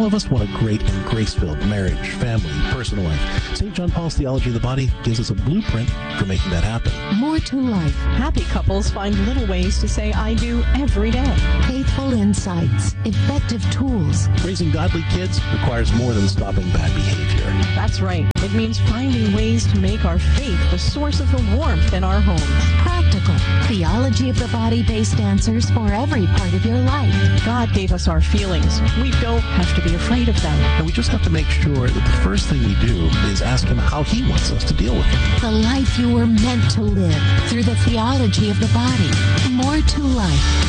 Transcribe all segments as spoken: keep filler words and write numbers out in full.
all of us want a great and grace-filled marriage, family, personal life. Saint John Paul's Theology of the Body gives us a blueprint for making that happen. More to life. Happy couples find little ways to say I do every day. Faithful insights. Effective tools. Raising godly kids requires more than stopping bad behavior. That's right. It means finding ways to make our faith the source of the warmth in our homes. Practical. Theology of the Body-based answers for every part of your life. God gave us our feelings. We don't have to be afraid of them. And we just have to make sure that the first thing we do is ask him how he wants us to deal with it. The life you were meant to live through the theology of the body. More to life.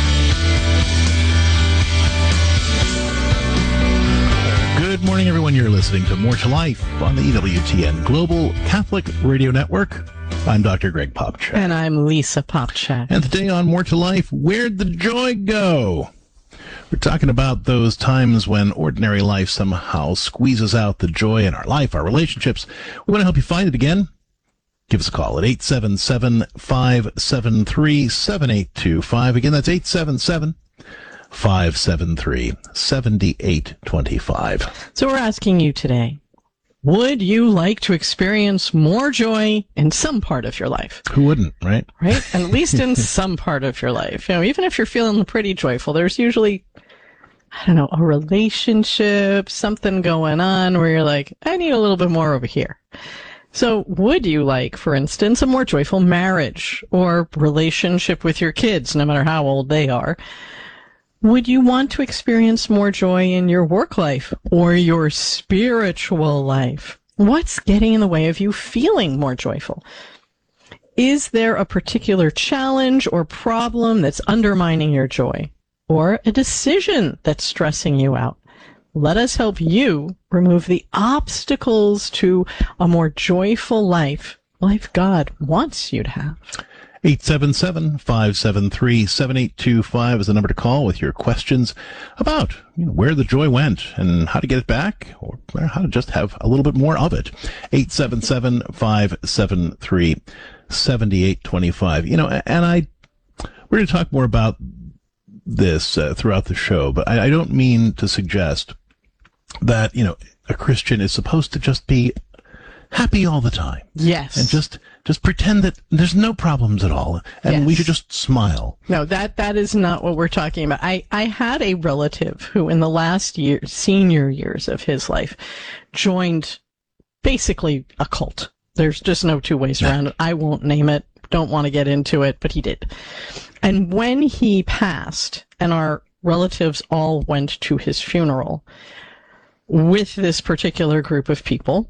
Good morning, everyone. You're listening to More to Life on the E W T N Global Catholic Radio Network. I'm Doctor Greg Popcak. And I'm Lisa Popcak. And today on More to Life, where'd the joy go? We're talking about those times when ordinary life somehow squeezes out the joy in our life, our relationships. We want to help you find it again. Give us a call at eight seven seven, five seven three, seven eight two five. Again, that's eight seven seven, five seven three, seven eight two five. So we're asking you today, would you like to experience more joy in some part of your life? Who wouldn't, right? Right? At least in some part of your life. You know, even if you're feeling pretty joyful, there's usually, I don't know, a relationship, something going on where you're like, I need a little bit more over here. So would you like, for instance, a more joyful marriage or relationship with your kids, no matter how old they are? Would you want to experience more joy in your work life or your spiritual life? What's getting in the way of you feeling more joyful? Is there a particular challenge or problem that's undermining your joy, or a decision that's stressing you out? Let us help you remove the obstacles to a more joyful life, life God wants you to have. eight seven seven, five seven three, seven eight two five is the number to call with your questions about, you know, where the joy went and how to get it back, or how to just have a little bit more of it. eight seven seven, five seven three, seven eight two five. You know, and I, we're going to talk more about this uh, throughout the show, but I, I don't mean to suggest that, you know, a Christian is supposed to just be happy all the time. Yes. And just just pretend that there's no problems at all, and yes. we should just smile. No, that that is not what we're talking about. I, I had a relative who in the last year, senior years of his life, joined basically a cult. There's just no two ways around it. I won't name it. Don't want to get into it, but he did. And when he passed, and our relatives all went to his funeral with this particular group of people,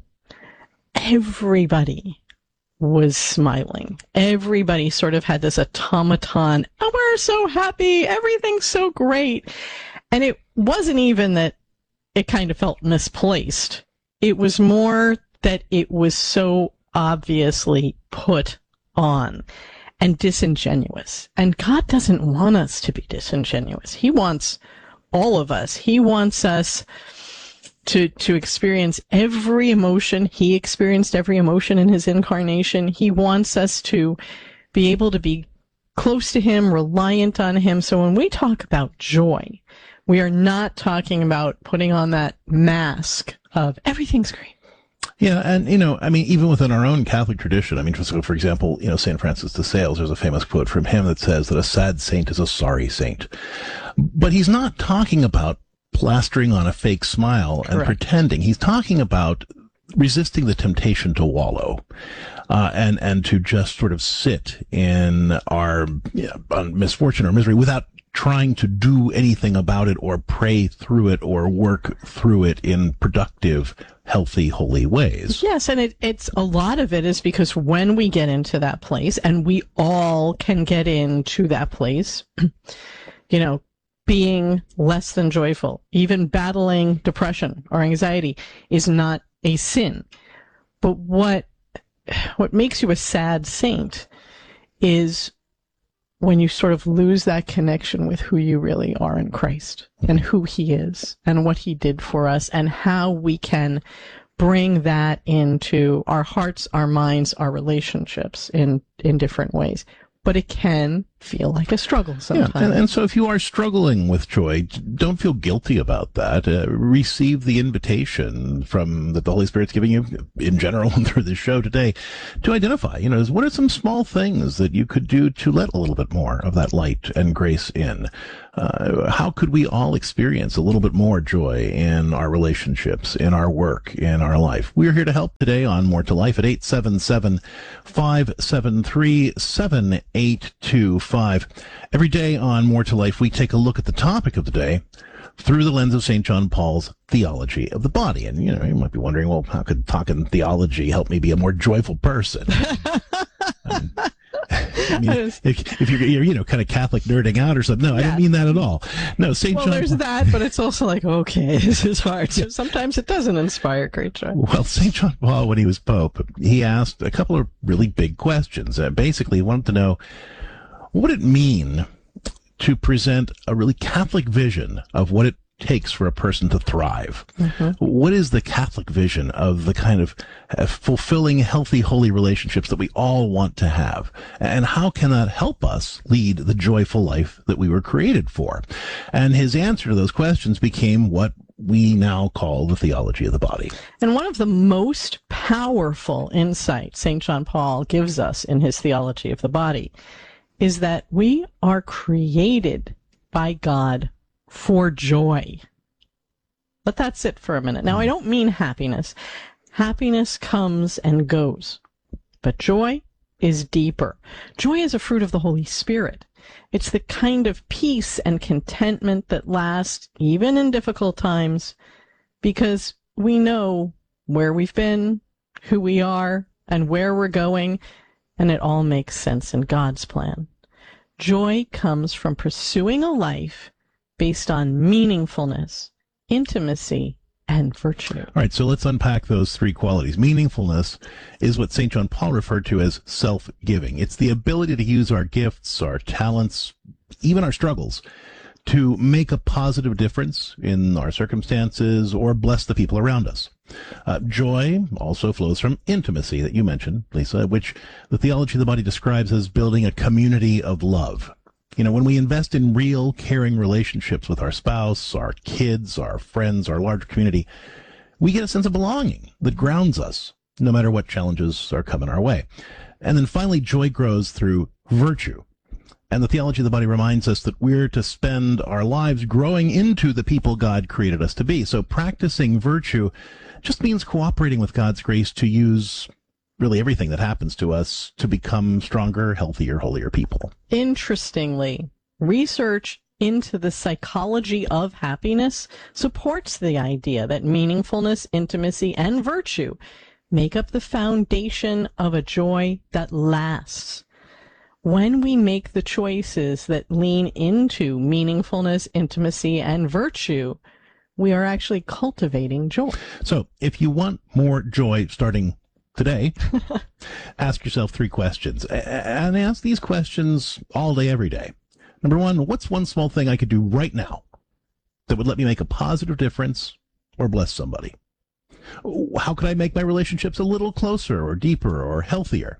everybody was smiling. Everybody sort of had this automaton, oh, we're so happy, everything's so great. And it wasn't even that it kind of felt misplaced. It was more that it was so obviously put on and disingenuous. And God doesn't want us to be disingenuous. He wants all of us. He wants us to to experience every emotion. He experienced every emotion in his incarnation. He wants us to be able to be close to him, reliant on him. So when we talk about joy, we are not talking about putting on that mask of everything's great. Yeah, and, you know, I mean, even within our own Catholic tradition, I mean, so for example, you know, Saint Francis de Sales, there's a famous quote from him that says that a sad saint is a sorry saint. But he's not talking about plastering on a fake smile and Correct. pretending. He's talking about resisting the temptation to wallow, uh, and, and to just sort of sit in our you know, misfortune or misery without trying to do anything about it or pray through it or work through it in productive, healthy, holy ways. Yes, and it, it's a lot of it is because when we get into that place, and we all can get into that place, you know, being less than joyful, even battling depression or anxiety is not a sin. But what what makes you a sad saint is when you sort of lose that connection with who you really are in Christ and who he is and what he did for us and how we can bring that into our hearts, our minds, our relationships in, in different ways. But it can feel like a struggle sometimes. Yeah, and, and so if you are struggling with joy, don't feel guilty about that. Uh, receive the invitation from that the Holy Spirit's giving you in general and through this show today to identify, you know, what are some small things that you could do to let a little bit more of that light and grace in? Uh, how could we all experience a little bit more joy in our relationships, in our work, in our life? We're here to help today on More to Life at eight seven seven, five seven three, seven eight two five. Every day on More to Life, we take a look at the topic of the day through the lens of Saint John Paul's theology of the body. And, you know, you might be wondering, well, how could talking theology help me be a more joyful person? um, I mean, if, if you're, you're, you know, kind of Catholic nerding out or something. No, yeah. I don't mean that at all. No, Saint Well, John there's Paul, that, but it's also like, okay, this is hard. So sometimes it doesn't inspire great joy. Well, Saint John Paul, when he was Pope, he asked a couple of really big questions. Uh, basically, he wanted to know, what would it mean to present a really Catholic vision of what it takes for a person to thrive? Mm-hmm. What is the Catholic vision of the kind of uh, fulfilling, healthy, holy relationships that we all want to have? And how can that help us lead the joyful life that we were created for? And his answer to those questions became what we now call the theology of the body. And one of the most powerful insights Saint John Paul gives us in his theology of the body is that we are created by God for joy. Let that sit for a minute. Now, I don't mean happiness. Happiness comes and goes, but joy is deeper. Joy is a fruit of the Holy Spirit. It's the kind of peace and contentment that lasts even in difficult times, because we know where we've been, who we are, and where we're going, and it all makes sense in God's plan. Joy comes from pursuing a life based on meaningfulness, intimacy, and virtue. All right, so let's unpack those three qualities. Meaningfulness is what Saint John Paul referred to as self-giving. It's the ability to use our gifts, our talents, even our struggles, to make a positive difference in our circumstances or bless the people around us. Uh, joy also flows from intimacy that you mentioned, Lisa, which the theology of the body describes as building a community of love. You know, when we invest in real, caring relationships with our spouse, our kids, our friends, our larger community, we get a sense of belonging that grounds us, no matter what challenges are coming our way. And then finally, joy grows through virtue. And the theology of the body reminds us that we're to spend our lives growing into the people God created us to be. So practicing virtue just means cooperating with God's grace to use really everything that happens to us to become stronger, healthier, holier people. Interestingly, research into the psychology of happiness supports the idea that meaningfulness, intimacy, and virtue make up the foundation of a joy that lasts. When we make the choices that lean into meaningfulness, intimacy, and virtue, we are actually cultivating joy. So if you want more joy starting today, ask yourself three questions, and ask these questions all day, every day. Number one, what's one small thing I could do right now that would let me make a positive difference or bless somebody? How could I make my relationships a little closer or deeper or healthier?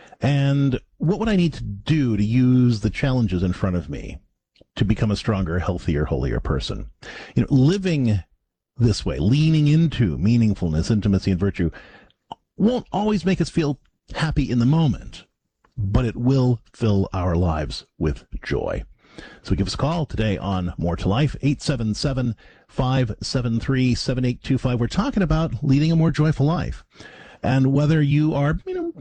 And what would I need to do to use the challenges in front of me to become a stronger, healthier, holier person? You know, living this way, leaning into meaningfulness, intimacy, and virtue won't always make us feel happy in the moment, but it will fill our lives with joy. So give us a call today on More to Life, eight seven seven, five seven three, seven eight two five. We're talking about leading a more joyful life. And whether you are, you know,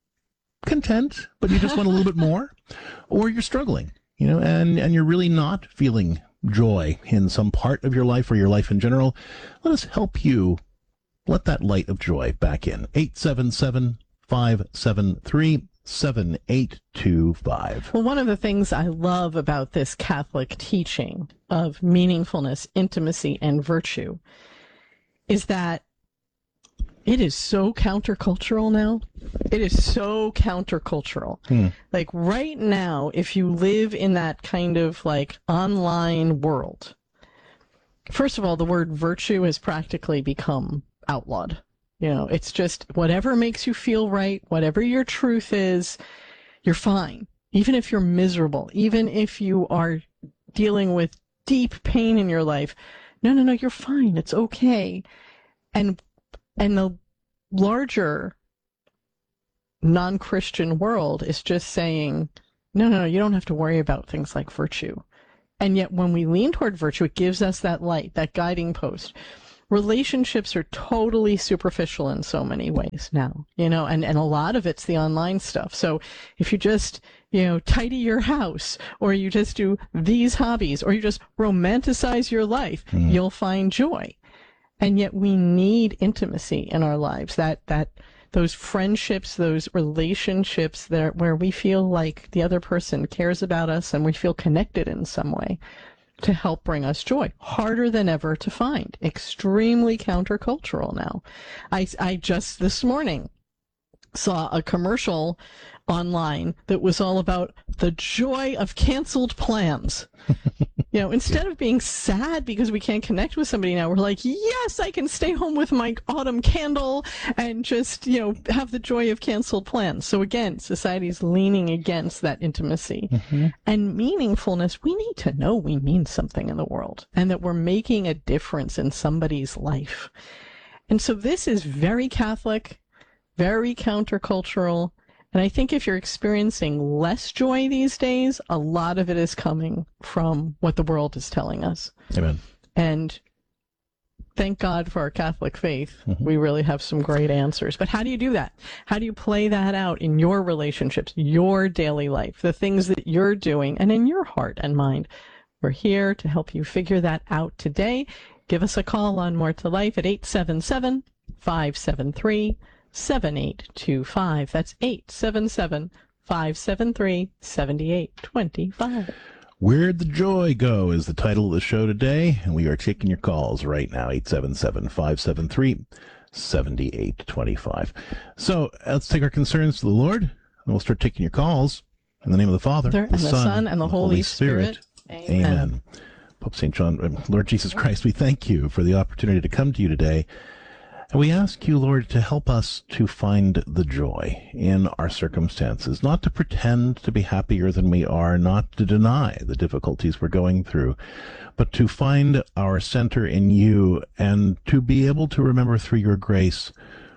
content, but you just want a little bit more, or you're struggling, you know, and, and you're really not feeling joy in some part of your life or your life in general, let us help you let that light of joy back in. eight seven seven, five seven three, seven eight two five. Well, one of the things I love about this Catholic teaching of meaningfulness, intimacy, and virtue is that it is so countercultural now. It is so countercultural. Hmm. Like right now, if you live in that kind of like online world, first of all, the word virtue has practically become outlawed. You know, it's just whatever makes you feel right, whatever your truth is, you're fine. even if you're miserable, even if you are dealing with deep pain in your life, no, no, no, you're fine. It's okay. And, and the larger non-Christian world is just saying, no, no, no, you don't have to worry about things like virtue. And yet when we lean toward virtue, it gives us that light, that guiding post. Relationships are totally superficial in so many ways now, you know, and, and a lot of it's the online stuff. So if you just, you know, tidy your house, or you just do these hobbies, or you just romanticize your life, mm. you'll find joy. And yet we need intimacy in our lives, that, that, those friendships, those relationships that, where we feel like the other person cares about us and we feel connected in some way, to help bring us joy. Harder than ever to find. Extremely countercultural now. I, I just this morning saw a commercial online that was all about the joy of canceled plans. You know, instead of being sad because we can't connect with somebody now, we're like, yes, I can stay home with my autumn candle and just, you know, have the joy of canceled plans. So again, society's leaning against that intimacy. Mm-hmm. And meaningfulness. We need to know we mean something in the world and that we're making a difference in somebody's life. And so this is very Catholic, very countercultural. And I think if you're experiencing less joy these days, a lot of it is coming from what the world is telling us. Amen. And thank God for our Catholic faith. Mm-hmm. We really have some great answers. But how do you do that? How do you play that out in your relationships, your daily life, the things that you're doing, and in your heart and mind? We're here to help you figure that out today. Give us a call on More to Life at eight seven seven, five seven three, seven eight two five. That's eight seven seven, five seven three, seven eight two five. Where'd the Joy Go is the title of the show today, and we are taking your calls right now, eight seven seven, five seven three, seven eight two five. So let's take our concerns to the Lord, and we'll start taking your calls in the name of the Father, the, the, and Son, the Son, and the Holy, Holy Spirit. Spirit. Amen. Amen. Pope Saint John, Lord Jesus Christ, we thank you for the opportunity to come to you today. And we ask you, Lord, to help us to find the joy in our circumstances, not to pretend to be happier than we are, not to deny the difficulties we're going through, but to find our center in you and to be able to remember through your grace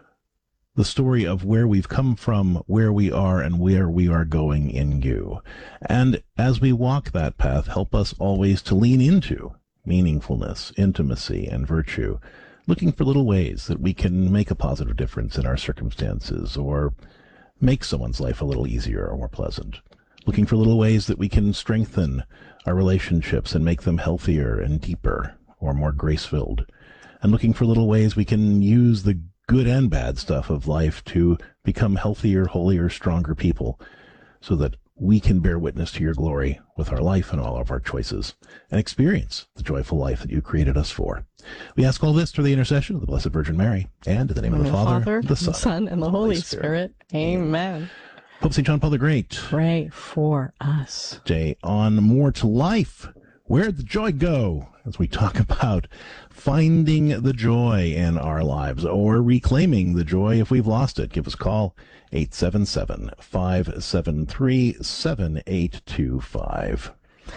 the story of where we've come from, where we are, and where we are going in you. And as we walk that path, help us always to lean into meaningfulness, intimacy, and virtue, looking for little ways that we can make a positive difference in our circumstances or make someone's life a little easier or more pleasant. Looking for little ways that we can strengthen our relationships and make them healthier and deeper or more grace-filled. And looking for little ways we can use the good and bad stuff of life to become healthier, holier, stronger people so that we can bear witness to your glory with our life and all of our choices and experience the joyful life that you created us for. We ask all this through the intercession of the Blessed Virgin Mary and in the name of the, the Father, Father, the Son, the Son, and the Holy Spirit. Spirit. Amen. Pope Saint John Paul the Great, pray for us. Today on More to Life, where'd the joy go? As we talk about finding the joy in our lives or reclaiming the joy if we've lost it. Give us a call, eight seven seven, five seven three, seven eight two five.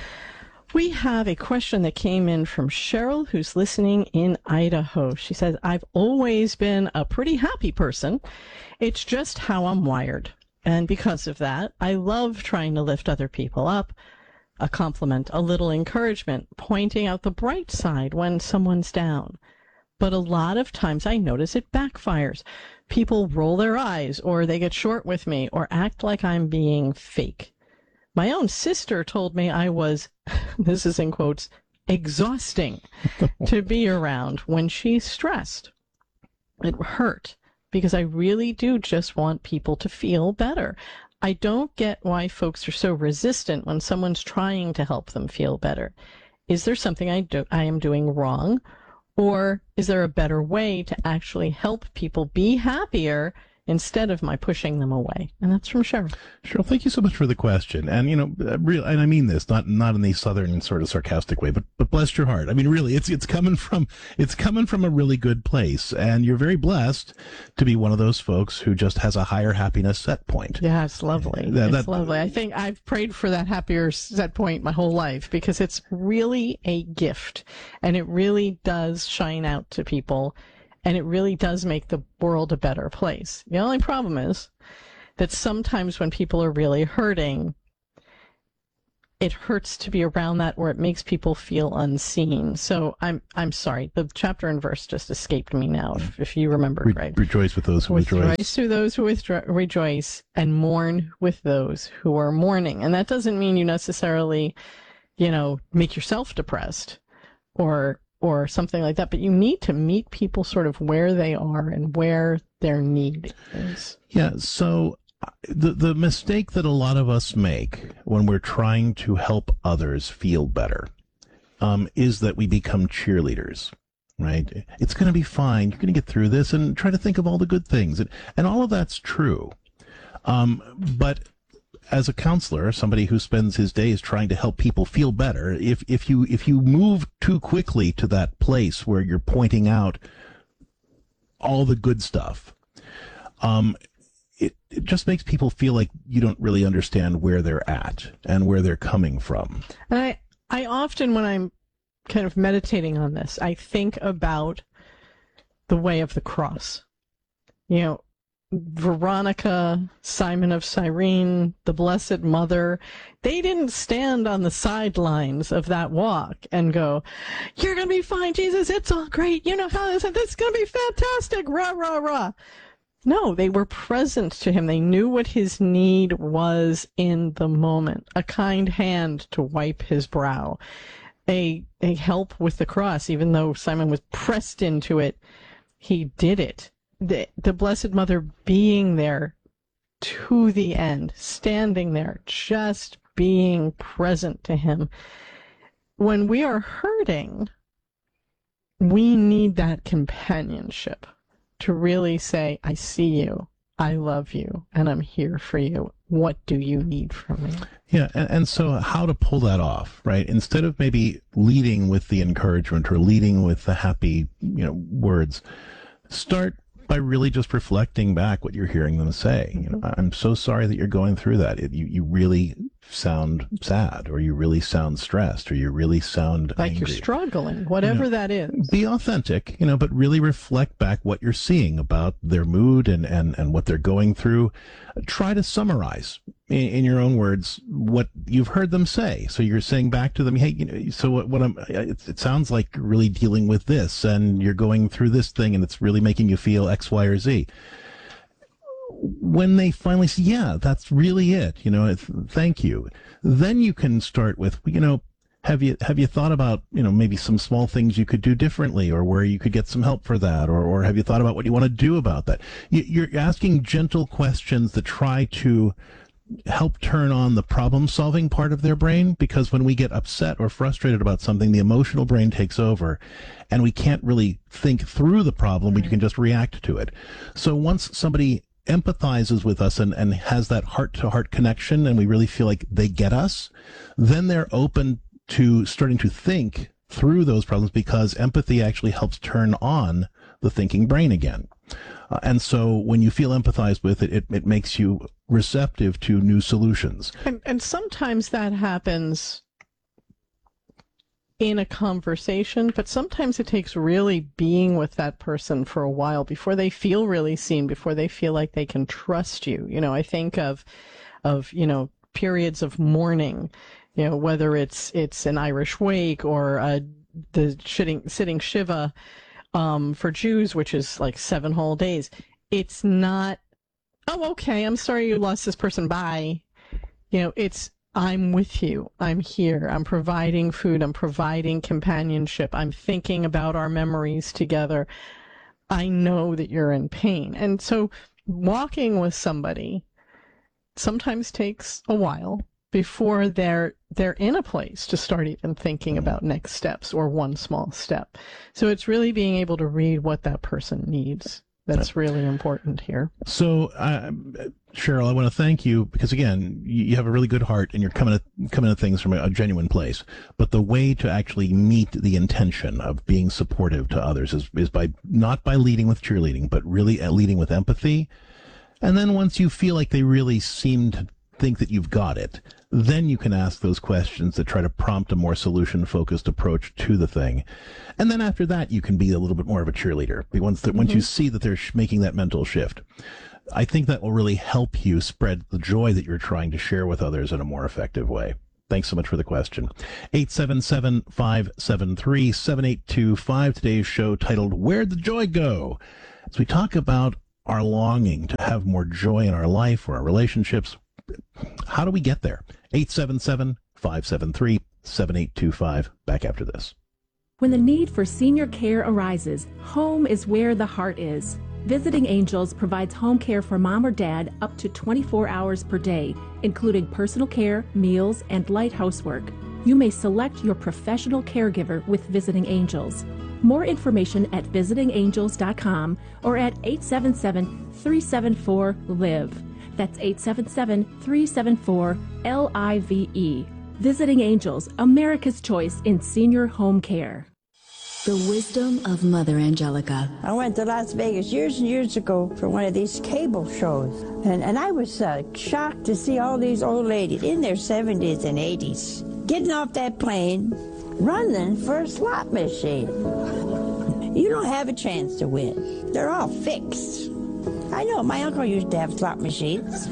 We have a question that came in from Cheryl, who's listening in Idaho. She says, I've always been a pretty happy person. It's just how I'm wired. And because of that, I love trying to lift other people up. A compliment, a little encouragement, pointing out the bright side when someone's down. But a lot of times I notice it backfires. People roll their eyes, or they get short with me, or act like I'm being fake. My own sister told me I was, this is in quotes, exhausting to be around when she's stressed. It hurt because I really do just want people to feel better. I don't get why folks are so resistant when someone's trying to help them feel better. Is there something I do, I am doing wrong? Or is there a better way to actually help people be happier instead of my pushing them away. And that's from Cheryl. Cheryl, thank you so much for the question. And, you know, real, and I mean this, not, not in the southern sort of sarcastic way, but, but bless your heart. I mean, really, it's, it's coming from, it's coming from a really good place. And you're very blessed to be one of those folks who just has a higher happiness set point. Yeah, it's lovely. That, it's that, lovely. I think I've prayed for that happier set point my whole life because it's really a gift and it really does shine out to people. And it really does make the world a better place. The only problem is that sometimes when people are really hurting, it hurts to be around that, or it makes people feel unseen. So I'm I'm sorry, the chapter and verse just escaped me now. If, if you remember, Re- right? Rejoice with those who rejoice. Rejoice to those who withdraw, rejoice, and mourn with those who are mourning. And that doesn't mean you necessarily, you know, make yourself depressed, or. or something like that, but you need to meet people sort of where they are and where their need is. Yeah, so the the mistake that a lot of us make when we're trying to help others feel better um, is that we become cheerleaders, right? It's going to be fine. You're going to get through this, and try to think of all the good things. And, and all of that's true. Um, but as a counselor, somebody who spends his days trying to help people feel better, if, if you, if you move too quickly to that place where you're pointing out all the good stuff, um, it, it just makes people feel like you don't really understand where they're at and where they're coming from. And I, I often, when I'm kind of meditating on this, I think about the way of the cross. You know, Veronica, Simon of Cyrene, the Blessed Mother, they didn't stand on the sidelines of that walk and go, "You're going to be fine, Jesus. It's all great. You know how this, this is going to be fantastic. Rah, rah, rah." No, they were present to him. They knew what his need was in the moment. A kind hand to wipe his brow. A, a help with the cross. Even though Simon was pressed into it, he did it. The, the Blessed Mother being there to the end, standing there, just being present to him. When we are hurting, we need that companionship to really say, "I see you, I love you, and I'm here for you. What do you need from me?" Yeah, and, and so how to pull that off, right? Instead of maybe leading with the encouragement or leading with the happy, you know, words, start by really just reflecting back what you're hearing them say. You know, "I'm so sorry that you're going through that. It, you, you really sound sad, or you really sound stressed, or you really sound like angry." You're struggling, whatever you know, that is. Be authentic, you know, but really reflect back what you're seeing about their mood and, and, and what they're going through. Try to summarize in, in your own words what you've heard them say. So you're saying back to them, "Hey, you know, so what, what I'm, it, it sounds like you're really dealing with this, and you're going through this thing, and it's really making you feel X, Y, or Z." When they finally say, "Yeah, that's really it, you know, it's, thank you," then you can start with, you know, have you have you thought about, you know, maybe some small things you could do differently, or where you could get some help for that, or or have you thought about what you want to do about that? You, you're asking gentle questions that try to help turn on the problem-solving part of their brain, because when we get upset or frustrated about something, the emotional brain takes over, and we can't really think through the problem. We can just react to it. So once somebody empathizes with us and, and has that heart-to-heart connection, and we really feel like they get us, then they're open to starting to think through those problems, because empathy actually helps turn on the thinking brain again. Uh, and so when you feel empathized with it, it, it makes you receptive to new solutions. And, and sometimes that happens in a conversation, but sometimes it takes really being with that person for a while before they feel really seen, before they feel like they can trust you. You know, I think of, of, you know, periods of mourning, you know, whether it's, it's an Irish wake or uh, the sitting, sitting Shiva, um, for Jews, which is like seven whole days. It's not, "Oh, okay, I'm sorry you lost this person, bye." You know, it's, "I'm with you. I'm here. I'm providing food. I'm providing companionship. I'm thinking about our memories together. I know that you're in pain." And so walking with somebody sometimes takes a while before they're they're in a place to start even thinking about next steps or one small step. So it's really being able to read what that person needs that's really important here. So, uh, Cheryl, I want to thank you because, again, you, you have a really good heart and you're coming at, coming at things from a, a genuine place. But the way to actually meet the intention of being supportive to others is, is by not by leading with cheerleading, but really at leading with empathy. And then once you feel like they really seem to think that you've got it, then you can ask those questions that try to prompt a more solution-focused approach to the thing. And then after that, you can be a little bit more of a cheerleader. Once, the, mm-hmm. once you see that they're sh- making that mental shift, I think that will really help you spread the joy that you're trying to share with others in a more effective way. Thanks so much for the question. eight seven seven, five seven three, seven eight two five. Today's show titled, Where'd the Joy Go? As we talk about our longing to have more joy in our life or our relationships, how do we get there? eight seven seven, five seven three, seven eight two five. Back after this. When the need for senior care arises, home is where the heart is. Visiting Angels provides home care for mom or dad up to twenty-four hours per day, including personal care, meals, and light housework. You may select your professional caregiver with Visiting Angels. More information at visiting angels dot com or at eight seven seven, three seven four, LIVE. That's eight seven seven, three seven four, L I V E. Visiting Angels, America's choice in senior home care. The wisdom of Mother Angelica. I went to Las Vegas years and years ago for one of these cable shows, and, and I was uh, shocked to see all these old ladies in their seventies and eighties getting off that plane, running for a slot machine. You don't have a chance to win. They're all fixed. I know, my uncle used to have slot machines.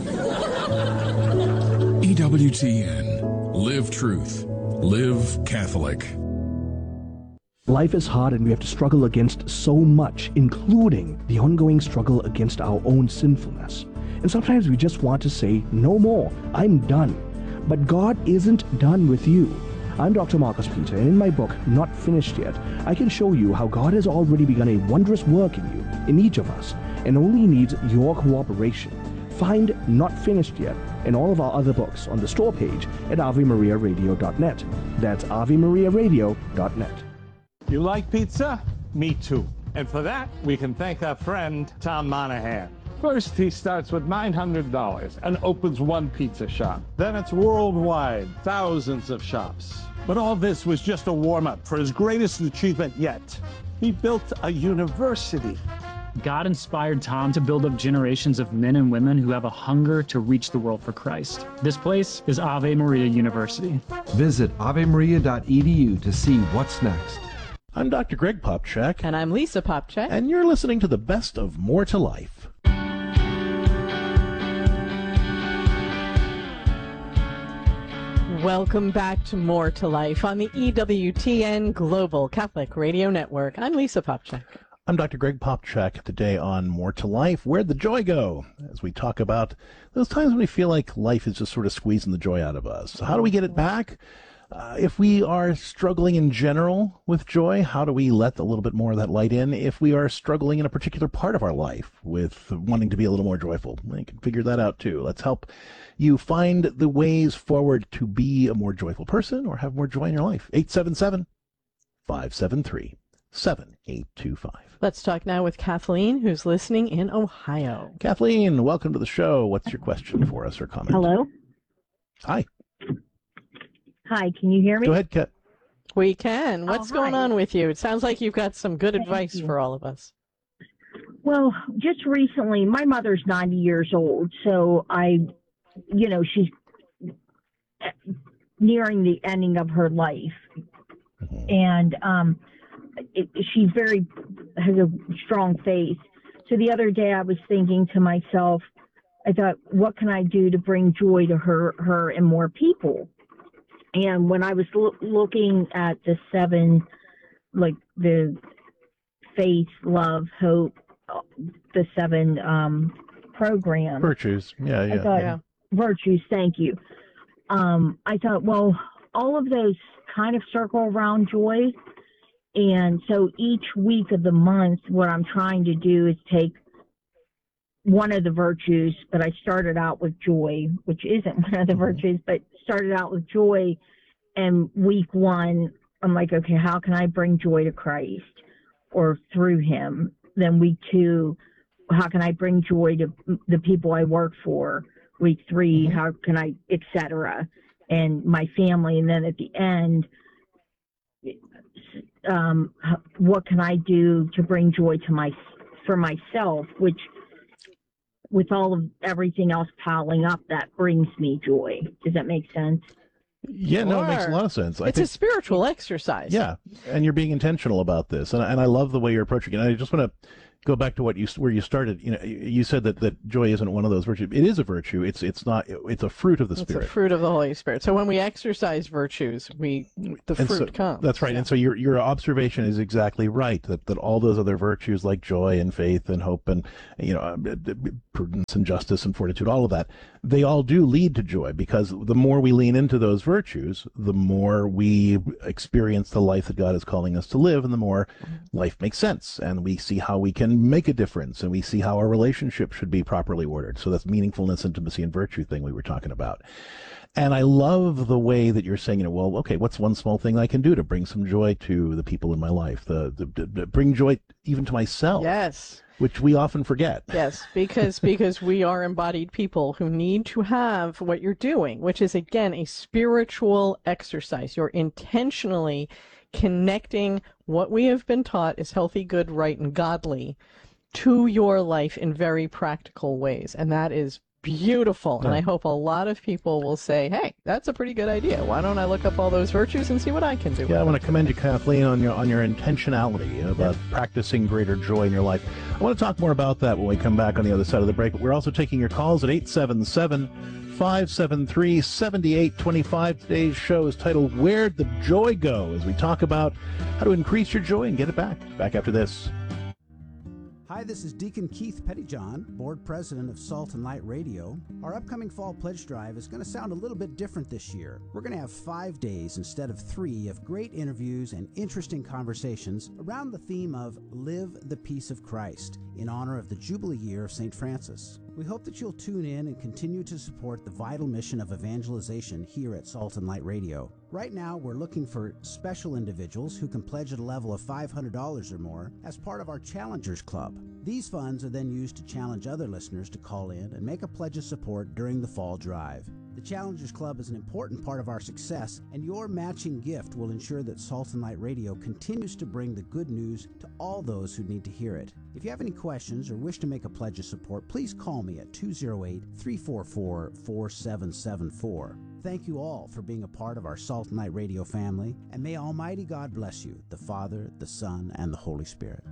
E W T N. Live truth. Live Catholic. Life is hard and we have to struggle against so much, including the ongoing struggle against our own sinfulness. And sometimes we just want to say, no more, I'm done. But God isn't done with you. I'm Doctor Marcus Peter, and in my book, Not Finished Yet, I can show you how God has already begun a wondrous work in you, in each of us, and only needs your cooperation. Find Not Finished Yet and all of our other books on the store page at ave maria radio dot net. That's ave maria radio dot net. You like pizza? Me too. And for that, we can thank our friend, Tom Monahan. First, he starts with nine hundred dollars and opens one pizza shop. Then it's worldwide, thousands of shops. But all this was just a warm-up for his greatest achievement yet. He built a university. God inspired Tom to build up generations of men and women who have a hunger to reach the world for Christ. This place is Ave Maria University. Visit ave maria dot e d u to see what's next. I'm Doctor Greg Popchak. And I'm Lisa Popchak. And you're listening to the best of More to Life. Welcome back to More to Life on the E W T N Global Catholic Radio Network. I'm Lisa Popchak. I'm Doctor Greg Popchak. Today on More to Life, Where'd the Joy Go? As we talk about those times when we feel like life is just sort of squeezing the joy out of us. So how do we get it back? Uh, if we are struggling in general with joy, how do we let a little bit more of that light in? If we are struggling in a particular part of our life with wanting to be a little more joyful, we can figure that out too. Let's help you find the ways forward to be a more joyful person or have more joy in your life. eight seven seven, five seven three, seven eight two five. Let's talk now with Kathleen, who's listening in Ohio. Kathleen, welcome to the show. What's your question for us or comment? Hello. Hi. Hi, can you hear me? Go ahead, Kat. We can. What's oh, going on with you? It sounds like you've got some good Thank advice you. for all of us. Well, just recently, my mother's ninety years old, so I, you know, she's nearing the ending of her life. Mm-hmm. And um, it, she's very, has a strong faith. So the other day I was thinking to myself, I thought, what can I do to bring joy to her, her and more people? And when I was lo- looking at the seven, like the faith, love, hope, the seven um, programs. Virtues. Yeah, yeah. I thought, yeah. Virtues, thank you. Um, I thought, well, all of those kind of circle around joy. And so each week of the month, what I'm trying to do is take one of the virtues, but I started out with joy, which isn't one of the virtues, but started out with joy. And week one, I'm like, okay, how can I bring joy to Christ or through him? Then week two, how can I bring joy to the people I work for? Week three, how can I, et cetera, and my family. And then at the end, um, what can I do to bring joy to my, for myself, which with all of everything else piling up, that brings me joy. Does that make sense? Yeah, no, it makes a lot of sense. I It's think, a spiritual exercise. yeah, and you're being intentional about this, and, and I love the way you're approaching it. And I just want to go back to what you where you started. You know, you said that, that joy isn't one of those virtues. It is a virtue. It's it's not. It's a fruit of the It's Spirit. a fruit of the Holy Spirit. So when we exercise virtues, we the And fruit so, comes. That's right. Yeah. And so your your observation is exactly right. That that all those other virtues like joy and faith and hope and you know prudence and justice and fortitude, all of that, they all do lead to joy, because the more we lean into those virtues, the more we experience the life that God is calling us to live, and the more life makes sense, and we see how we can make a difference, and we see how our relationship should be properly ordered. So that's meaningfulness, intimacy, and virtue thing we were talking about. And I love the way that you're saying, you know, well, okay, what's one small thing I can do to bring some joy to the people in my life, the, the, the, the bring joy even to myself. Yes. Which we often forget. Yes, because because we are embodied people who need to have what you're doing, which is, again, a spiritual exercise. You're intentionally connecting what we have been taught is healthy, good, right, and godly to your life in very practical ways. And that is beautiful. Yeah. And I hope a lot of people will say, hey, that's a pretty good idea. Why don't I look up all those virtues and see what I can do? Yeah, I want to commend you, Kathleen, on your on your intentionality about practicing greater joy in your life. I want to talk more about that when we come back on the other side of the break. But we're also taking your calls at eight seven seven, five seven three, seven eight two five. Today's show is titled Where'd the Joy Go? As we talk about how to increase your joy and get it back. Back after this. Hi, this is Deacon Keith Pettyjohn, Board President of Salt and Light Radio. Our upcoming Fall Pledge Drive is going to sound a little bit different this year. We're going to have five days instead of three of great interviews and interesting conversations around the theme of Live the Peace of Christ in honor of the Jubilee year of Saint Francis. We hope that you'll tune in and continue to support the vital mission of evangelization here at Salt and Light Radio. Right now, we're looking for special individuals who can pledge at a level of five hundred dollars or more as part of our Challengers Club. These funds are then used to challenge other listeners to call in and make a pledge of support during the fall drive. The Challengers Club is an important part of our success, and your matching gift will ensure that Salt and Light Radio continues to bring the good news to all those who need to hear it. If you have any questions or wish to make a pledge of support, please call me at two oh eight, three four four, four seven seven four. Thank you all for being a part of our Salt and Light Radio family, and may Almighty God bless you, the Father, the Son, and the Holy Spirit.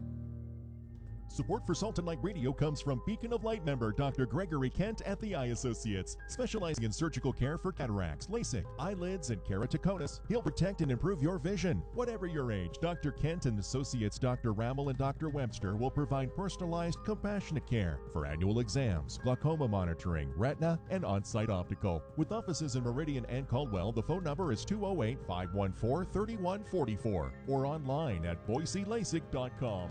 Support for Salt and Light Radio comes from Beacon of Light member Doctor Gregory Kent at the Eye Associates, specializing in surgical care for cataracts, LASIK, eyelids, and keratoconus. He'll protect and improve your vision. Whatever your age, Doctor Kent and Associates Doctor Rammel and Doctor Webster will provide personalized, compassionate care for annual exams, glaucoma monitoring, retina, and on-site optical. With offices in Meridian and Caldwell, the phone number is two oh eight, five one four, three one four four or online at boise lasik dot com.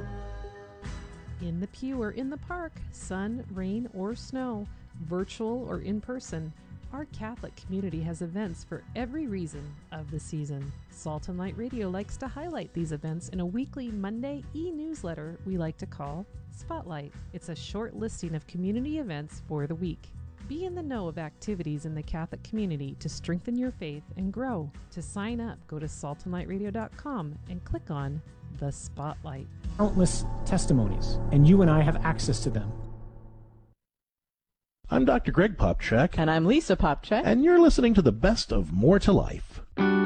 In the pew or in the park, sun, rain, or snow, virtual or in person, our Catholic community has events for every reason of the season. Salt and Light Radio likes to highlight these events in a weekly Monday e-newsletter we like to call Spotlight. It's a short listing of community events for the week. Be in the know of activities in the Catholic community to strengthen your faith and grow. To sign up, go to salt and light radio dot com and click on the Spotlight. Countless testimonies, and you and I have access to them. I'm Doctor Greg Popcak. And I'm Lisa Popcak. And you're listening to the best of More to Life.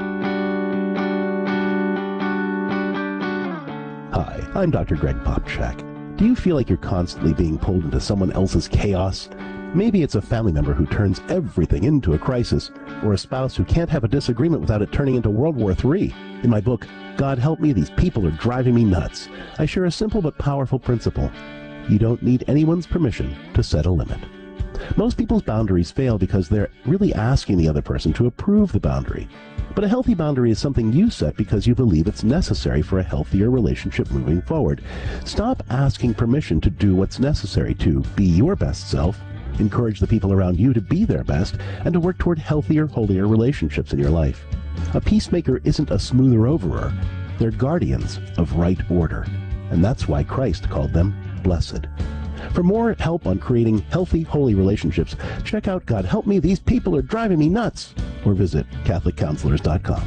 Hi, I'm Doctor Greg Popcak. Do you feel like you're constantly being pulled into someone else's chaos? Maybe it's a family member who turns everything into a crisis, or a spouse who can't have a disagreement without it turning into World War Three. In my book, God Help Me, These People Are Driving Me Nuts, I share a simple but powerful principle. You don't need anyone's permission to set a limit. Most people's boundaries fail because they're really asking the other person to approve the boundary. But a healthy boundary is something you set because you believe it's necessary for a healthier relationship moving forward. Stop asking permission to do what's necessary to be your best self, encourage the people around you to be their best, and to work toward healthier, holier relationships in your life. A peacemaker isn't a smoother-overer. They're guardians of right order. And that's why Christ called them blessed. For more help on creating healthy, holy relationships, check out God Help Me, These People Are Driving Me Nuts, or visit Catholic Counselors dot com.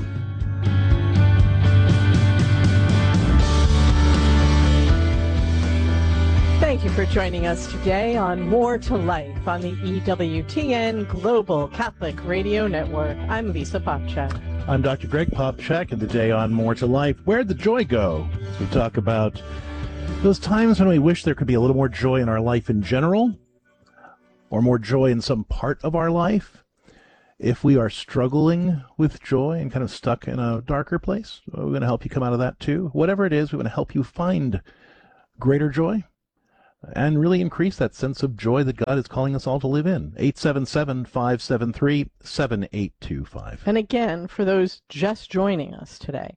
Thank you for joining us today on More to Life on the E W T N Global Catholic Radio Network. I'm Lisa Popchak. I'm Doctor Greg Popchak, and today on More to Life, where'd the joy go? We talk about those times when we wish there could be a little more joy in our life in general, or more joy in some part of our life. If we are struggling with joy and kind of stuck in a darker place, we're going to help you come out of that too. Whatever it is, we want to help you find greater joy and really increase that sense of joy that God is calling us all to live in. eight seven seven, five seven three, seven eight two five. And again, for those just joining us today,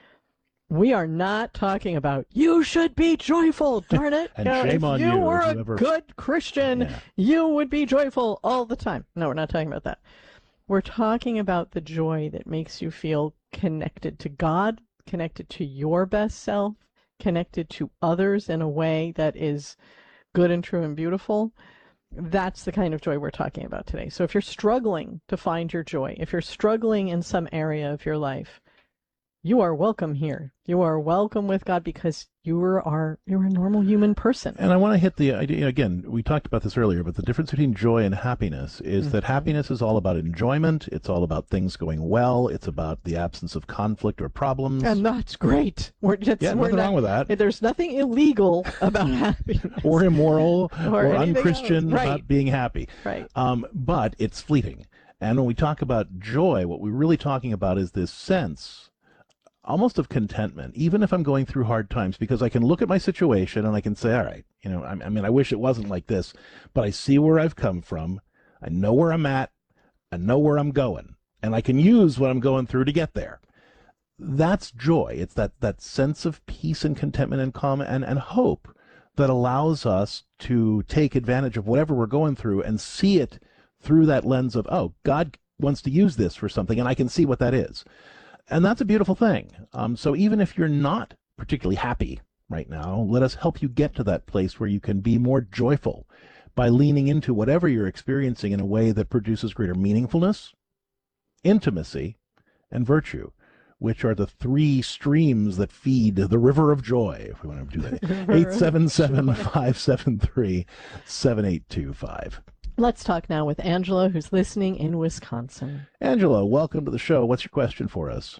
we are not talking about, you should be joyful, darn it. And uh, shame if on you you, were a whoever- good Christian, Yeah. you would be joyful all the time. No, we're not talking about that. We're talking about the joy that makes you feel connected to God, connected to your best self, connected to others in a way that is good and true and beautiful. That's the kind of joy we're talking about today. So if you're struggling to find your joy, if you're struggling in some area of your life, you are welcome here. You are welcome with God because you are you're a normal human person. And I want to hit the idea, again, we talked about this earlier, but the difference between joy and happiness is Mm-hmm. that happiness is all about enjoyment. It's all about things going well. It's about the absence of conflict or problems. And that's great. We're just, Yeah, we're nothing not, wrong with that. There's nothing illegal about happiness. Or immoral Or or, anything unchristian else. Right. about being happy. Right. Um, but it's fleeting. And when we talk about joy, what we're really talking about is this sense almost of contentment, even if I'm going through hard times, because I can look at my situation and I can say, all right, you know, I, I mean, I wish it wasn't like this, but I see where I've come from. I know where I'm at. I know where I'm going, and I can use what I'm going through to get there. That's joy. It's that, that sense of peace and contentment and calm and, and hope that allows us to take advantage of whatever we're going through and see it through that lens of, oh, God wants to use this for something, and I can see what that is. And that's a beautiful thing. Um, so even if you're not particularly happy right now, let us help you get to that place where you can be more joyful by leaning into whatever you're experiencing in a way that produces greater meaningfulness, intimacy, and virtue, which are the three streams that feed the river of joy, if we want to do that. eight seven seven, five seven three, seven eight two five. Let's talk now with Angela, who's listening in Wisconsin. Angela, welcome to the show. What's your question for us?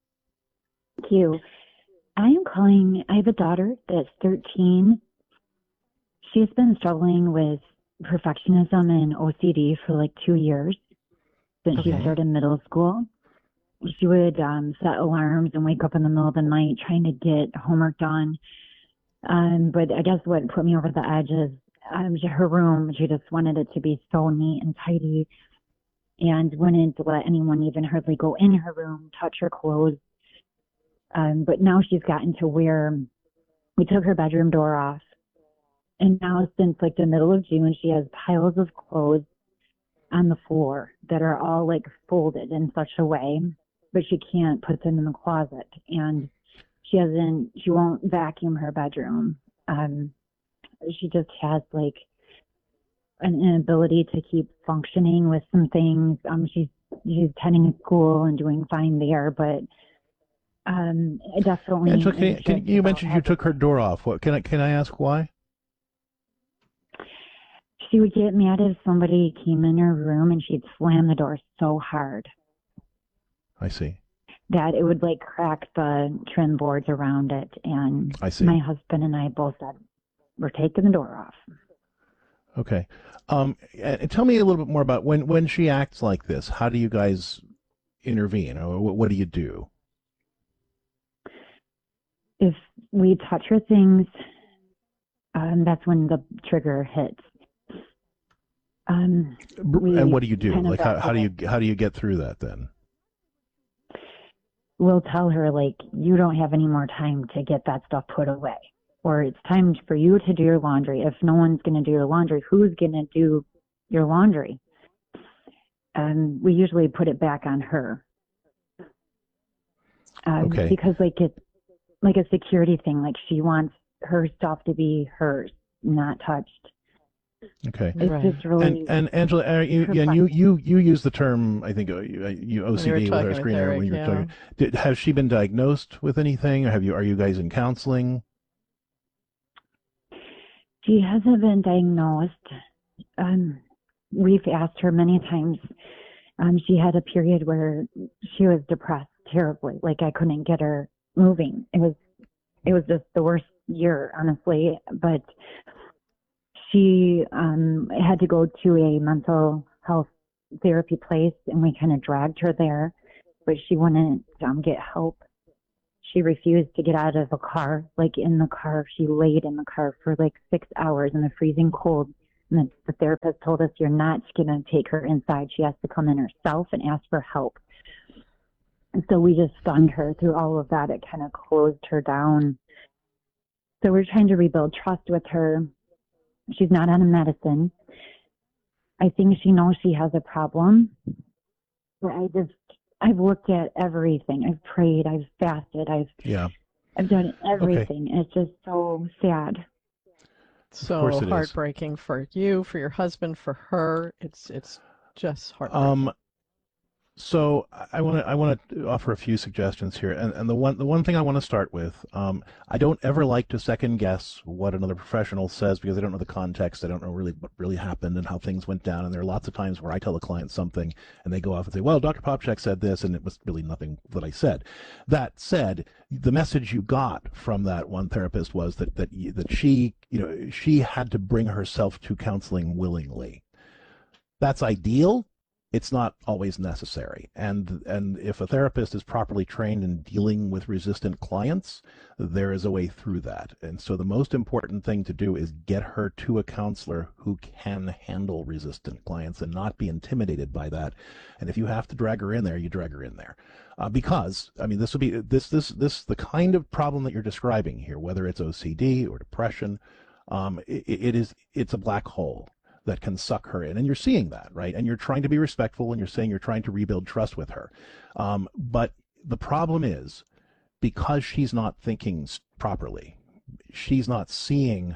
Thank you. I am calling, I have a daughter that's thirteen. She's been struggling with perfectionism and O C D for like two years since Okay. she started middle school. She would um, set alarms and wake up in the middle of the night trying to get homework done. Um, but I guess what put me over the edge is um, her room. She just wanted it to be so neat and tidy and wouldn't let anyone even hardly go in her room, touch her clothes. Um, but now she's gotten to where we took her bedroom door off. And now since like the middle of June, she has piles of clothes on the floor that are all like folded in such a way, but she can't put them in the closet. And she hasn't, she won't vacuum her bedroom. Um, she just has like an inability to keep functioning with some things. Um, she's, she's attending school and doing fine there, but um, I definitely. Angela, can you, can, you mentioned you took her door off. What can I can I ask why? She would get mad if somebody came in her room and she'd slam the door so hard I see. that it would like crack the trim boards around it. And I see. my husband and I both said, we're taking the door off. Okay. Um, and tell me a little bit more about when when she acts like this. How do you guys intervene, or what, what do you do? If we touch her things, um, that's when the trigger hits. Um, we And what do you do? kind of Like how, back how do away. you how do you get through that then? We'll tell her, like, you don't have any more time to get that stuff put away. Or it's time for you to do your laundry. If no one's going to do your laundry, who's going to do your laundry? And we usually put it back on her. Um, Okay. Because, like, it's like a security thing. Like, she wants her stuff to be hers. not touched. Okay. It's Right. just really And, and Angela, uh, you, yeah, and you, you, you use the term, I think, uh, you, uh, you O C D When you were with her talking with screener. Eric, when you were yeah. talking, did, has she been diagnosed with anything? Or have you? Are you guys in counseling? She hasn't been diagnosed. Um, we've asked her many times. Um, she had a period where she was depressed terribly. Like I couldn't get her moving. It was, it was just the worst year, honestly. But she um, had to go to a mental health therapy place, and we kind of dragged her there, but she wouldn't um, get help. She refused to get out of the car. Like in the car, she laid in the car for like six hours in the freezing cold. And the, the therapist told us, you're not going to take her inside. She has to come in herself and ask for help. And so we just stunned her through all of that. It kind of closed her down. So we're trying to rebuild trust with her. She's not on a medicine. I think she knows she has a problem. But I just, I've looked at everything. I've prayed. I've fasted. I've, Yeah. I've done everything. Okay. It's just so sad. So heartbreaking is. For you, for your husband, for her. It's it's just heartbreaking. Um, so I want to I want to offer a few suggestions here, and and the one the one thing I want to start with, um, I don't ever like to second guess what another professional says because I don't know the context. I don't know really what really happened and how things went down. And there are lots of times where I tell the client something and they go off and say, "Well, Doctor Popchak said this," and it was really nothing that I said. That said, the message you got from that one therapist was that that that she you know she had to bring herself to counseling willingly. That's ideal. It's not always necessary. And and if a therapist is properly trained in dealing with resistant clients, there is a way through that. And so the most important thing to do is get her to a counselor who can handle resistant clients and not be intimidated by that. And if you have to drag her in there, you drag her in there. Uh, because, I mean, this would be, this, this, this, the kind of problem that you're describing here, whether it's O C D or depression, um, it, it is, it's a black hole that can suck her in. And you're seeing that, right? And you're trying to be respectful, and you're saying you're trying to rebuild trust with her. Um, but the problem is, because she's not thinking properly, she's not seeing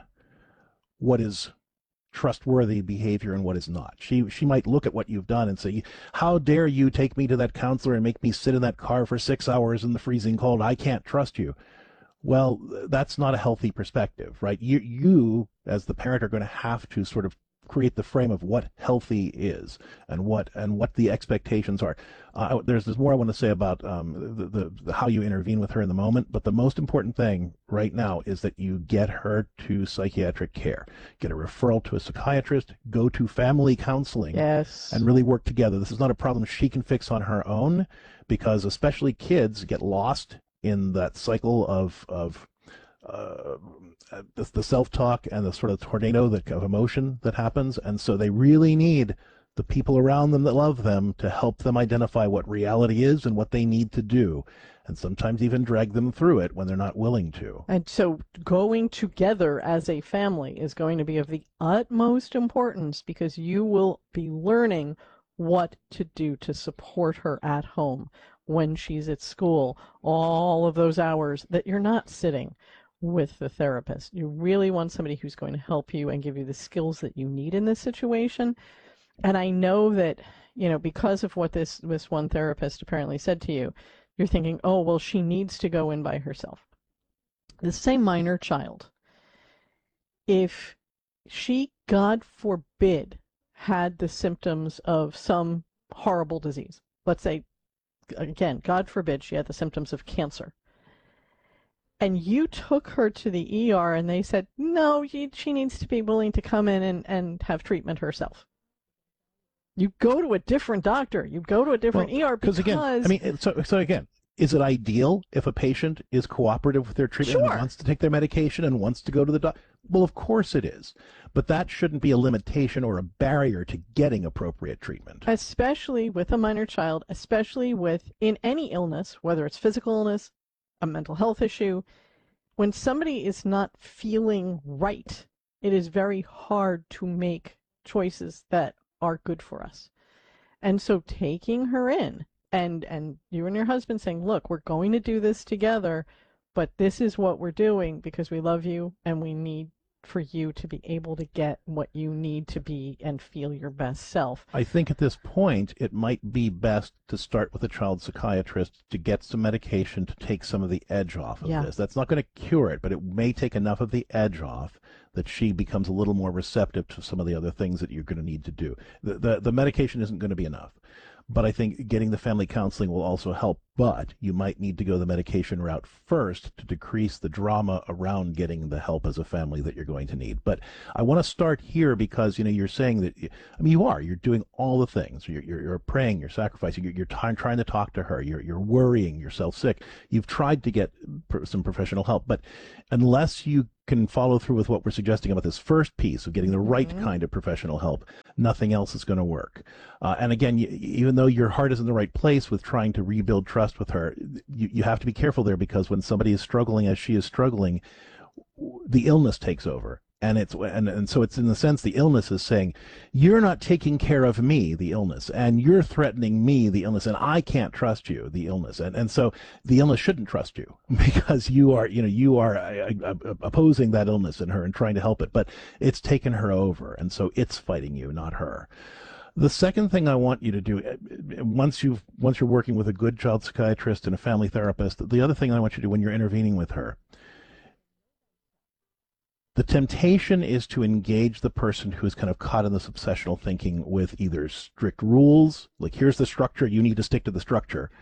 what is trustworthy behavior and what is not. She she might look at what you've done and say, how dare you take me to that counselor and make me sit in that car for six hours in the freezing cold? I can't trust you. Well, that's not a healthy perspective, right? You, you as the parent, are going to have to sort of create the frame of what healthy is and what and what the expectations are. Uh, there's, there's more I want to say about um, the, the, the how you intervene with her in the moment, but the most important thing right now is that you get her to psychiatric care, get a referral to a psychiatrist, go to family counseling, yes, and really work together. This is not a problem she can fix on her own, because especially kids get lost in that cycle of of uh, the, the self-talk and the sort of tornado that, of emotion that happens. And so they really need the people around them that love them to help them identify what reality is and what they need to do, and sometimes even drag them through it when they're not willing to. And so going together as a family is going to be of the utmost importance, because you will be learning what to do to support her at home when she's at school, all of those hours that you're not sitting with the therapist. You really want somebody who's going to help you and give you the skills that you need in this situation. And I know that, you know, because of what this, this one therapist apparently said to you, you're thinking, oh, well, she needs to go in by herself. The same minor child, if she, God forbid, had the symptoms of some horrible disease, let's say, again, God forbid, she had the symptoms of cancer, and you took her to the E R and they said, no, she, she needs to be willing to come in and, and have treatment herself. You go to a different doctor. You go to a different well, E R because... again, I mean, so, so again, is it ideal if a patient is cooperative with their treatment sure. and wants to take their medication and wants to go to the doctor? Well, of course it is. But that shouldn't be a limitation or a barrier to getting appropriate treatment. Especially with a minor child, especially with, in any illness, whether it's physical illness, a mental health issue, when somebody is not feeling right, it is very hard to make choices that are good for us. And so taking her in and and you and your husband saying, look, we're going to do this together, but this is what we're doing because we love you and we need for you to be able to get what you need to be and feel your best self. I think at this point it might be best to start with a child psychiatrist to get some medication to take some of the edge off of Yeah. this. That's not going to cure it, but it may take enough of the edge off that she becomes a little more receptive to some of the other things that you're going to need to do. The, the, the medication isn't going to be enough. But I think getting the family counseling will also help. But you might need to go the medication route first to decrease the drama around getting the help as a family that you're going to need. But I want to start here because, you know, you're saying that, I mean, you are, you're doing all the things. You're, you're, you're praying, you're sacrificing, you're, you're t- trying to talk to her, you're, you're worrying yourself sick. You've tried to get pr- some professional help. But unless you can follow through with what we're suggesting about this first piece of getting the right Mm-hmm. kind of professional help, nothing else is going to work. Uh, and again, you, even though your heart is in the right place with trying to rebuild trust with her, you, you have to be careful there, because when somebody is struggling as she is struggling, the illness takes over. And it's and, and so it's in the sense the illness is saying, you're not taking care of me, the illness, and you're threatening me, the illness, and I can't trust you, the illness. And and so the illness shouldn't trust you, because you are, you know, you are uh, uh, opposing that illness in her and trying to help it, but it's taken her over, and so it's fighting you, not her. The second thing I want you to do, once you've once you're working with a good child psychiatrist and a family therapist, the other thing I want you to do when you're intervening with her, the temptation is to engage the person who is kind of caught in this obsessional thinking with either strict rules, like here's the structure, you need to stick to the structure,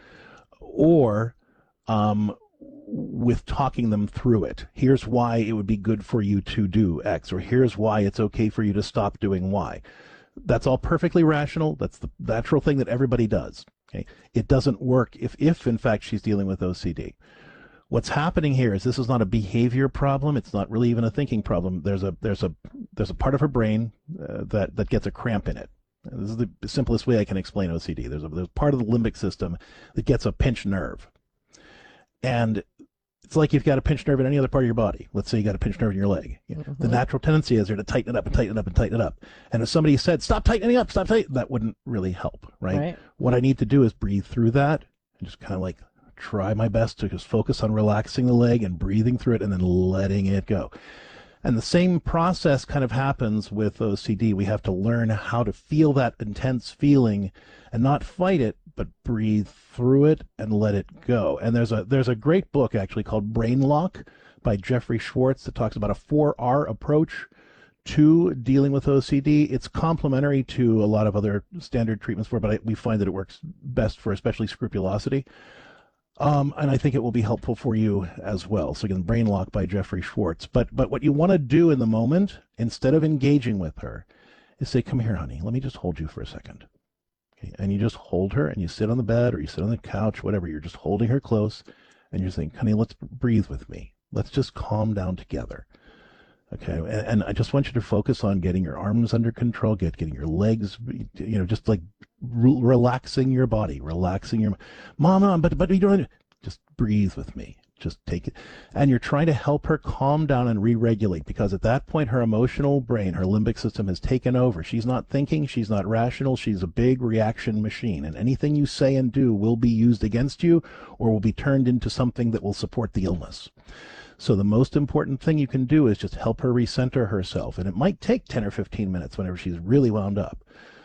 or um, with talking them through it. Here's why it would be good for you to do X, or here's why it's okay for you to stop doing Y. That's all perfectly rational. That's the natural thing that everybody does. Okay? It doesn't work if, if in fact, she's dealing with O C D. What's happening here is this is not a behavior problem. It's not really even a thinking problem. There's a there's a there's a part of her brain uh, that that gets a cramp in it. This is the simplest way I can explain O C D. There's a there's part of the limbic system that gets a pinched nerve, and it's like you've got a pinched nerve in any other part of your body. Let's say you got a pinched nerve in your leg. Mm-hmm. The natural tendency is there to tighten it up and tighten it up and tighten it up. And if somebody said, "Stop tightening up, stop tightening," that wouldn't really help, right? Right. What I need to do is breathe through that and just kind of like try my best to just focus on relaxing the leg and breathing through it and then letting it go. And the same process kind of happens with O C D. We have to learn how to feel that intense feeling and not fight it, but breathe through it and let it go. And there's a there's a great book actually called Brain Lock by Jeffrey Schwartz that talks about a four R approach to dealing with O C D. It's complementary to a lot of other standard treatments for it, but I, we find that it works best for especially scrupulosity. Um, and I think it will be helpful for you as well. So again, Brain Lock by Jeffrey Schwartz. But but what you want to do in the moment, instead of engaging with her, is say, "Come here, honey. Let me just hold you for a second." Okay? And you just hold her, and you sit on the bed or you sit on the couch, whatever. You're just holding her close, and you're saying, "Honey, let's breathe with me. Let's just calm down together." Okay, and, and I just want you to focus on getting your arms under control, get getting your legs, you know, just like re- relaxing your body, relaxing your, Mama, but but you don't, just breathe with me, just take it, and you're trying to help her calm down and re-regulate, because at that point her emotional brain, her limbic system has taken over. She's not thinking, she's not rational, she's a big reaction machine, and anything you say and do will be used against you or will be turned into something that will support the illness. So the most important thing you can do is just help her recenter herself. And it might take ten or fifteen minutes whenever she's really wound up.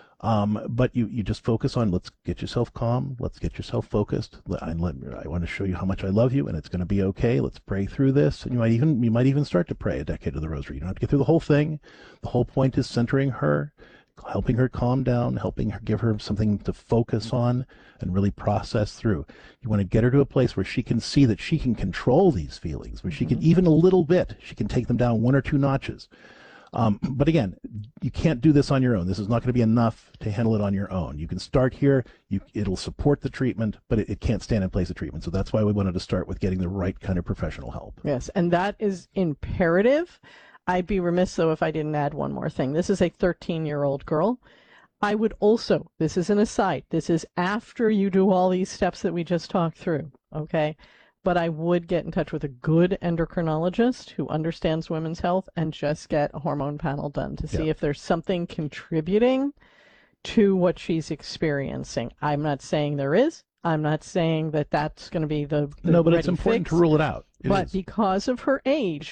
Um, but you, you just focus on, let's get yourself calm. Let's get yourself focused. I, let, I want to show you how much I love you, and it's going to be okay. Let's pray through this. And you might even you might even start to pray a decade of the rosary. You don't have to get through the whole thing. The whole point is centering her, helping her calm down, helping her, give her something to focus on and really process through. You want to get her to a place where she can see that she can control these feelings, where she can, even a little bit, she can take them down one or two notches. Um, but again, you can't do this on your own. This is not going to be enough to handle it on your own. You can start here. You, it'll support the treatment, but it, it can't stand in place of treatment. So that's why we wanted to start with getting the right kind of professional help. Yes, and that is imperative. I'd be remiss, though, if I didn't add one more thing. This is a thirteen-year-old girl. I would also, this is an aside, this is after you do all these steps that we just talked through, okay? But I would get in touch with a good endocrinologist who understands women's health and just get a hormone panel done to see Yeah. if there's something contributing to what she's experiencing. I'm not saying there is. I'm not saying that that's going to be the, the No, but it's ready important fix, to rule it out. It but is. because of her age,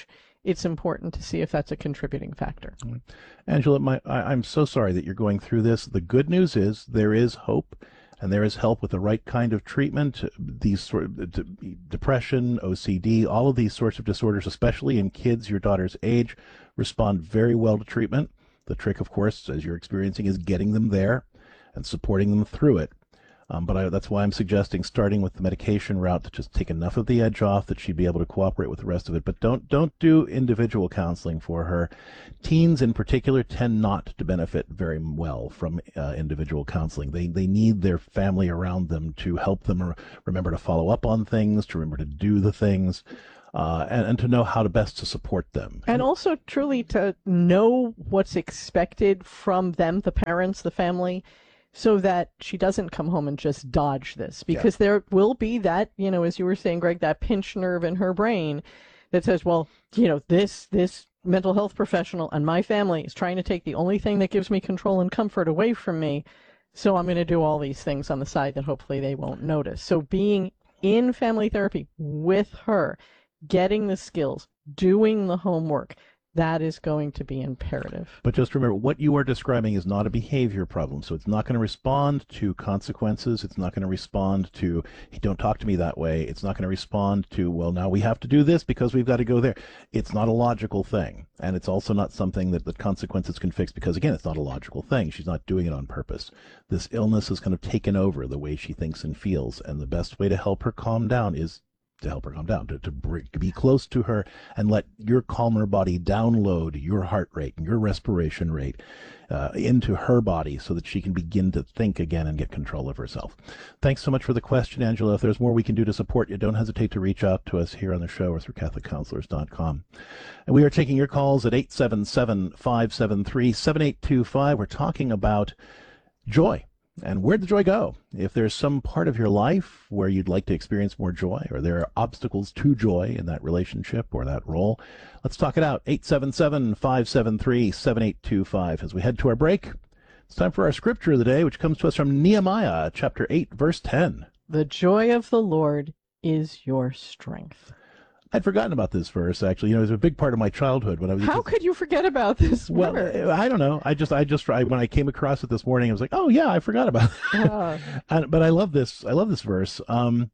it's important to see if that's a contributing factor. Angela, my, I, I'm so sorry that you're going through this. The good news is there is hope, and there is help with the right kind of treatment. These sort of d- depression, O C D, all of these sorts of disorders, especially in kids your daughter's age, respond very well to treatment. The trick, of course, as you're experiencing, is getting them there and supporting them through it. Um, but I, that's why I'm suggesting starting with the medication route to just take enough of the edge off that she'd be able to cooperate with the rest of it. But don't don't do individual counseling for her. Teens in particular tend not to benefit very well from uh, individual counseling. They they need their family around them to help them re- remember to follow up on things, to remember to do the things, uh, and, and to know how to best to support them. And also truly to know what's expected from them, the parents, the family, so that she doesn't come home and just dodge this. Because yeah. there will be that, you know, as you were saying, Greg, that pinch nerve in her brain that says, well, you know, this this mental health professional and my family is trying to take the only thing that gives me control and comfort away from me, so I'm going to do all these things on the side that hopefully they won't notice. So being in family therapy with her, getting the skills, doing the homework, that is going to be imperative. But just remember, what you are describing is not a behavior problem. So it's not going to respond to consequences. It's not going to respond to, hey, don't talk to me that way. It's not going to respond to, well, now we have to do this because we've got to go there. It's not a logical thing. And it's also not something that the consequences can fix because, again, it's not a logical thing. She's not doing it on purpose. This illness has kind of taken over the way she thinks and feels. And the best way to help her calm down is to help her calm down, to, to, bring, to be close to her and let your calmer body download your heart rate and your respiration rate uh, into her body so that she can begin to think again and get control of herself. Thanks so much for the question, Angela. If there's more we can do to support you, don't hesitate to reach out to us here on the show or through Catholic Counselors dot com. And we are taking your calls at eight seven seven, five seven three, seven eight two five. We're talking about joy. And where'd the joy go? If there's some part of your life where you'd like to experience more joy, or there are obstacles to joy in that relationship or that role, let's talk it out. eight seven seven, five seven three, seven eight two five. As we head to our break, it's time for our scripture of the day, which comes to us from Nehemiah chapter eight, verse ten. The joy of the Lord is your strength. I'd forgotten about this verse, actually. You know, it was a big part of my childhood when I was. How just, could you forget about this well, verse? I don't know. I just, I just, I, when I came across it this morning, I was like, oh yeah, I forgot about it. Uh. and, but I love this. I love this verse. Um,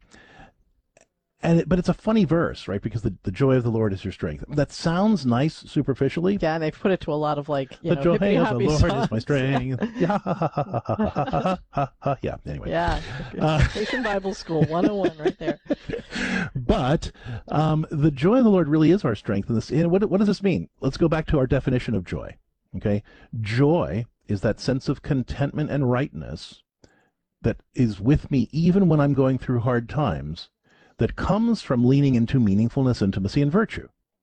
and it, but it's a funny verse, right? Because the, the joy of the Lord is your strength. That sounds nice superficially. Yeah, and they've put it to a lot of like, you the know, joy hippie, of the Lord songs. is my strength. Yeah, yeah. Anyway. Yeah, uh, Christian Bible School one oh one right there. But um, the joy of the Lord really is our strength. In this, and what, what does this mean? Let's go back to our definition of joy. Okay, joy is that sense of contentment and rightness that is with me even when I'm going through hard times, that comes from leaning into meaningfulness, intimacy, and virtue.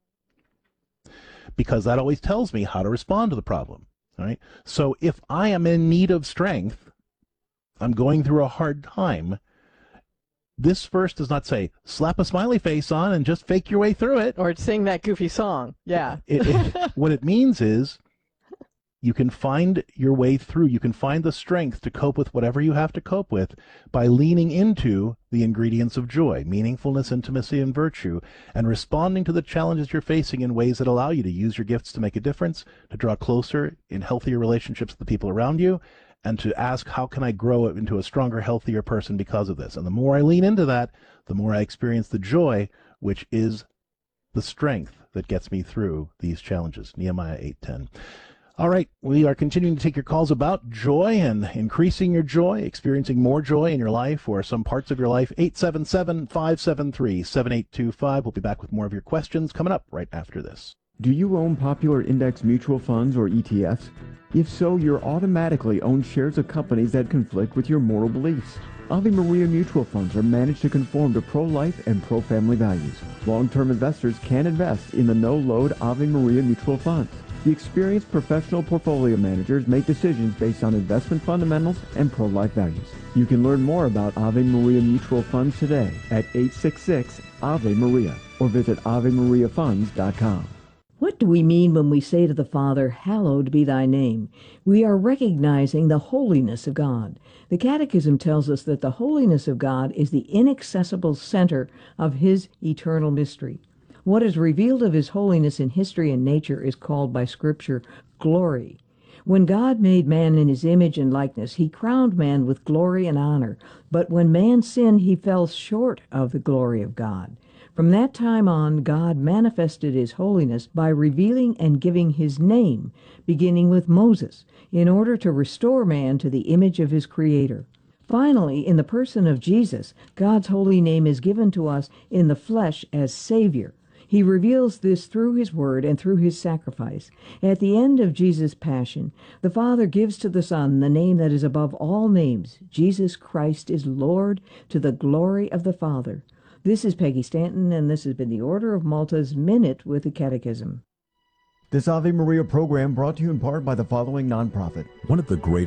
Because that always tells me how to respond to the problem. Right? So if I am in need of strength, I'm going through a hard time, this verse does not say, slap a smiley face on and just fake your way through it. Or sing that goofy song. Yeah. It, it, what it means is you can find your way through. You can find the strength to cope with whatever you have to cope with by leaning into the ingredients of joy, meaningfulness, intimacy, and virtue, and responding to the challenges you're facing in ways that allow you to use your gifts to make a difference, to draw closer in healthier relationships with the people around you, and to ask, how can I grow into a stronger, healthier person because of this? And the more I lean into that, the more I experience the joy, which is the strength that gets me through these challenges. Nehemiah eight ten. All right, we are continuing to take your calls about joy and increasing your joy, experiencing more joy in your life or some parts of your life. eight seven seven, five seven three, seven eight two five. We'll be back with more of your questions coming up right after this. Do you own popular index mutual funds or E T Fs? If so, you're automatically own shares of companies that conflict with your moral beliefs. Ave Maria mutual funds are managed to conform to pro-life and pro-family values. Long-term investors can invest in the no-load Ave Maria mutual funds. The experienced professional portfolio managers make decisions based on investment fundamentals and pro-life values. You can learn more about Ave Maria mutual funds today at eight six six, Ave Maria or visit ave maria funds dot com. What do we mean when we say to the Father, hallowed be thy name? We are recognizing the holiness of God. The Catechism tells us that the holiness of God is the inaccessible center of his eternal mystery. What is revealed of his holiness in history and nature is called by Scripture glory. When God made man in his image and likeness, he crowned man with glory and honor. But when man sinned, he fell short of the glory of God. From that time on, God manifested his holiness by revealing and giving his name, beginning with Moses, in order to restore man to the image of his Creator. Finally, in the person of Jesus, God's holy name is given to us in the flesh as Savior. He reveals this through his word and through his sacrifice. At the end of Jesus' passion, the Father gives to the Son the name that is above all names. Jesus Christ is Lord, to the glory of the Father. This is Peggy Stanton, and this has been the Order of Malta's Minute with the Catechism. This Ave Maria program brought to you in part by the following nonprofit. One of the great